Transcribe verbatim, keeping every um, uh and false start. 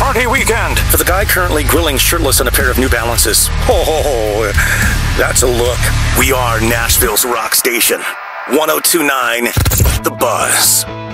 party weekend. For the guy currently grilling shirtless on a pair of New Balances. Oh, that's a look. We are Nashville's rock station. one oh two point nine The Buzz.